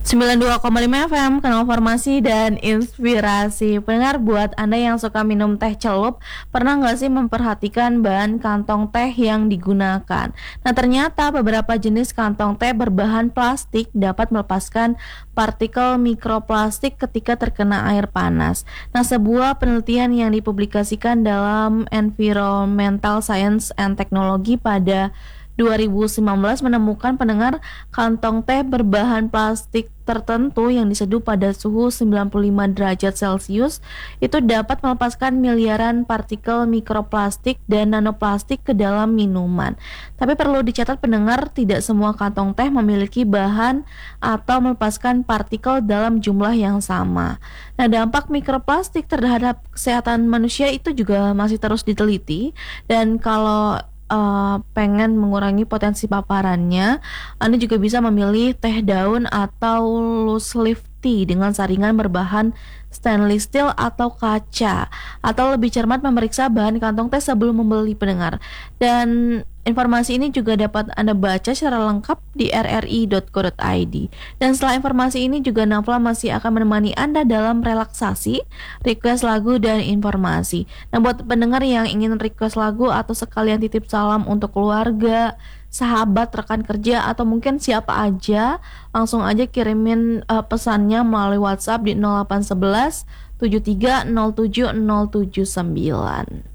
92,5 FM, Kanal Informasi dan Inspirasi. Pendengar, buat Anda yang suka minum teh celup, pernah nggak sih memperhatikan bahan kantong teh yang digunakan? Nah, ternyata beberapa jenis kantong teh berbahan plastik dapat melepaskan partikel mikroplastik ketika terkena air panas. Nah, sebuah penelitian yang dipublikasikan dalam Environmental Science and Technology pada 2019 menemukan pendengar kantong teh berbahan plastik tertentu yang diseduh pada suhu 95 derajat Celcius itu dapat melepaskan miliaran partikel mikroplastik dan nanoplastik ke dalam minuman. Tapi perlu dicatat pendengar, tidak semua kantong teh memiliki bahan atau melepaskan partikel dalam jumlah yang sama. Nah, dampak mikroplastik terhadap kesehatan manusia itu juga masih terus diteliti, dan kalau pengen mengurangi potensi paparannya, Anda juga bisa memilih teh daun atau loose leaf tea dengan saringan berbahan stainless steel atau kaca, atau lebih cermat memeriksa bahan kantong teh sebelum membeli, pendengar. Dan informasi ini juga dapat Anda baca secara lengkap di rri.co.id. Dan setelah informasi ini juga Nafla masih akan menemani Anda dalam relaksasi, request lagu, dan informasi. Nah, buat pendengar yang ingin request lagu atau sekalian titip salam untuk keluarga, sahabat, rekan kerja, atau mungkin siapa aja, langsung aja kirimin pesannya melalui WhatsApp di 0811 7307 079.